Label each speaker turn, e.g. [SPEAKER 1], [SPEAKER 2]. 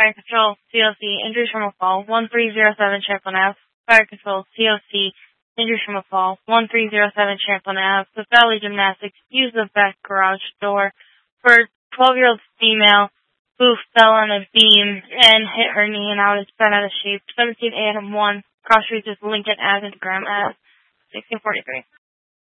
[SPEAKER 1] Fire Control, COC, injuries from a fall, 1307 Champlain Ave. Fire Control, COC, injuries from a fall, 1307 Champlain Ave. The Valley Gymnastics used the back garage door for a 12-year-old female who fell on a beam and hit her knee and out is bent out of shape. 17 a.m. 1, cross streets with Lincoln Ave and Graham Ave, 1643.